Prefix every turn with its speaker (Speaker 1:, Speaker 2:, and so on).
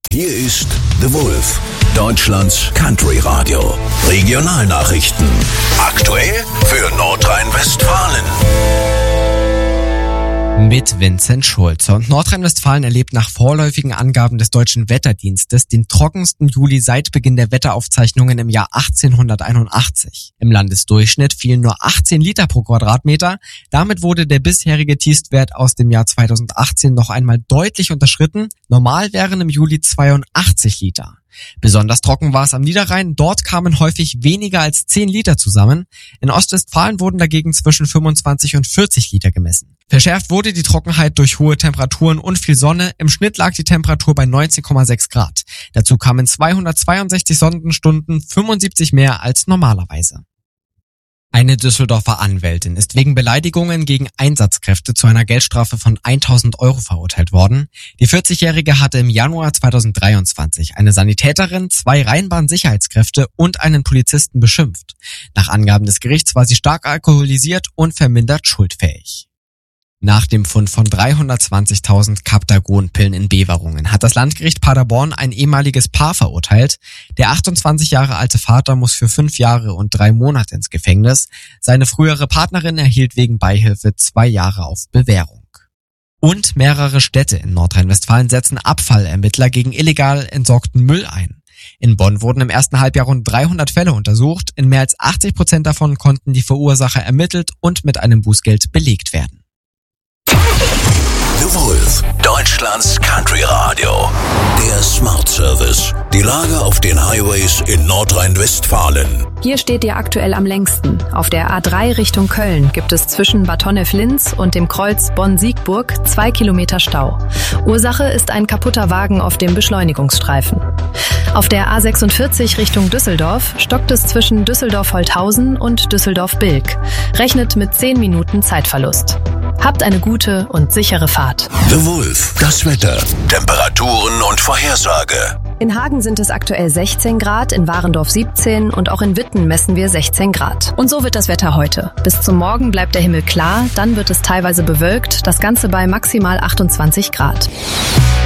Speaker 1: Hier ist The Wolf, Deutschlands Country Radio. Regionalnachrichten. Aktuell für Nordrhein-Westfalen.
Speaker 2: Mit Vincent Schulze. Und Nordrhein-Westfalen erlebt nach vorläufigen Angaben des Deutschen Wetterdienstes den trockensten Juli seit Beginn der Wetteraufzeichnungen im Jahr 1881. Im Landesdurchschnitt fielen nur 18 Liter pro Quadratmeter. Damit wurde der bisherige Tiefstwert aus dem Jahr 2018 noch einmal deutlich unterschritten. Normal wären im Juli 82 Liter. Besonders trocken war es am Niederrhein. Dort kamen häufig weniger als 10 Liter zusammen. In Ostwestfalen wurden dagegen zwischen 25 und 40 Liter gemessen. Verschärft wurde die Trockenheit durch hohe Temperaturen und viel Sonne. Im Schnitt lag die Temperatur bei 19,6 Grad. Dazu kamen 262 Sonnenstunden, 75 mehr als normalerweise. Eine Düsseldorfer Anwältin ist wegen Beleidigungen gegen Einsatzkräfte zu einer Geldstrafe von 1.000 € verurteilt worden. Die 40-Jährige hatte im Januar 2023 eine Sanitäterin, 2 Rheinbahnsicherheitskräfte und einen Polizisten beschimpft. Nach Angaben des Gerichts war sie stark alkoholisiert und vermindert schuldfähig. Nach dem Fund von 320.000 Captagon-Pillen in Beverungen hat das Landgericht Paderborn ein ehemaliges Paar verurteilt. Der 28 Jahre alte Vater muss für 5 Jahre und 3 Monate ins Gefängnis. Seine frühere Partnerin erhielt wegen Beihilfe 2 Jahre auf Bewährung. Und mehrere Städte in Nordrhein-Westfalen setzen Abfallermittler gegen illegal entsorgten Müll ein. In Bonn wurden im ersten Halbjahr rund 300 Fälle untersucht. In mehr als 80% davon konnten die Verursacher ermittelt und mit einem Bußgeld belegt werden.
Speaker 1: The Wolf, Deutschlands Country Radio. Der Smart Service. Die Lage auf den Highways in Nordrhein-Westfalen.
Speaker 3: Hier steht ihr aktuell am längsten. Auf der A3 Richtung Köln gibt es zwischen Bad Honnef-Linz und dem Kreuz Bonn-Siegburg 2 Kilometer Stau. Ursache ist ein kaputter Wagen auf dem Beschleunigungsstreifen. Auf der A46 Richtung Düsseldorf stockt es zwischen Düsseldorf-Holthausen und Düsseldorf-Bilk. Rechnet mit 10 Minuten Zeitverlust. Habt eine gute und sichere Fahrt.
Speaker 1: The Wolf, das Wetter, Temperaturen und Vorhersage.
Speaker 3: In Hagen sind es aktuell 16 Grad, in Warendorf 17 und auch in Witten messen wir 16 Grad. Und so wird das Wetter heute. Bis zum Morgen bleibt der Himmel klar, dann wird es teilweise bewölkt, das Ganze bei maximal 28 Grad.